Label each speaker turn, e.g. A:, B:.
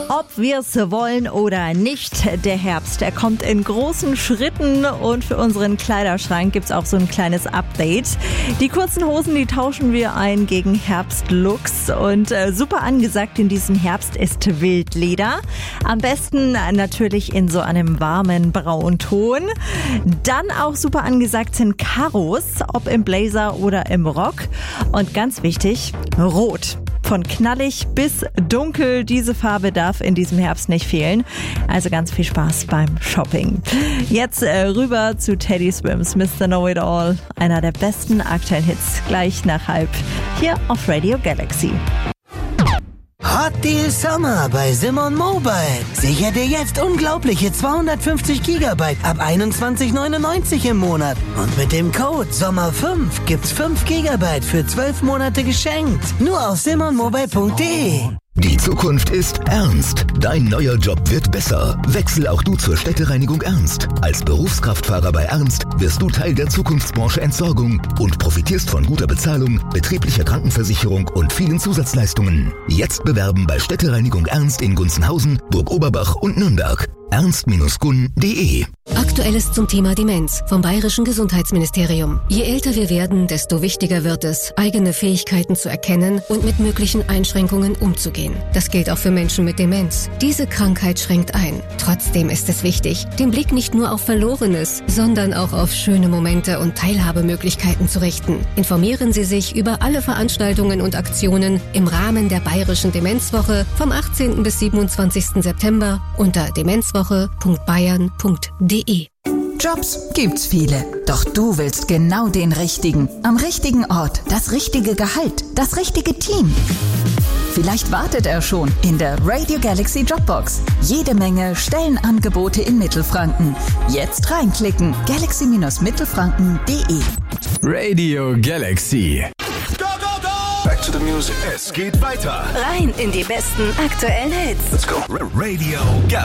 A: Ob wir es wollen oder nicht, der Herbst, der kommt in großen Schritten und für unseren Kleiderschrank gibt es auch so ein kleines Update. Die kurzen Hosen, die tauschen wir ein gegen Herbstlooks und super angesagt in diesem Herbst ist Wildleder. Am besten natürlich in so einem warmen Braunton. Dann auch super angesagt sind Karos, ob im Blazer oder im Rock. Und ganz wichtig, Rot. Von knallig bis dunkel, diese Farbe darf in diesem Herbst nicht fehlen. Also ganz viel Spaß beim Shopping. Jetzt rüber zu Teddy Swims Mr. Know-It-All, einer der besten aktuellen Hits, gleich nach 5 hier auf Radio Galaxy.
B: Hot Deal Summer bei Simon Mobile. Sicher dir jetzt unglaubliche 250 GB ab 21,99 im Monat. Und mit dem Code SOMMER5 gibt's 5 GB für 12 Monate geschenkt. Nur auf simonmobile.de.
C: Die Zukunft ist ernst. Dein neuer Job wird besser. Wechsel auch du zur Städtereinigung Ernst. Als Berufskraftfahrer bei Ernst wirst du Teil der Zukunftsbranche Entsorgung und profitierst von guter Bezahlung, betrieblicher Krankenversicherung und vielen Zusatzleistungen. Jetzt bewerben bei Städtereinigung Ernst in Gunzenhausen, Burg Oberbach und Nürnberg. ernst-gun.de.
D: Aktuelles zum Thema Demenz vom Bayerischen Gesundheitsministerium. Je älter wir werden, desto wichtiger wird es, eigene Fähigkeiten zu erkennen und mit möglichen Einschränkungen umzugehen. Das gilt auch für Menschen mit Demenz. Diese Krankheit schränkt ein. Trotzdem ist es wichtig, den Blick nicht nur auf Verlorenes, sondern auch auf schöne Momente und Teilhabemöglichkeiten zu richten. Informieren Sie sich über alle Veranstaltungen und Aktionen im Rahmen der Bayerischen Demenzwoche vom 18. bis 27. September unter demenzwoche.bayern.de.
E: Jobs gibt's viele, doch du willst genau den richtigen. Am richtigen Ort, das richtige Gehalt, das richtige Team. Vielleicht wartet er schon in der Radio Galaxy Jobbox. Jede Menge Stellenangebote in Mittelfranken. Jetzt reinklicken, galaxy-mittelfranken.de.
F: Radio Galaxy.
G: Go, go, go! Back to the music. Es geht weiter.
H: Rein in die besten aktuellen Hits.
G: Let's go. Radio Galaxy.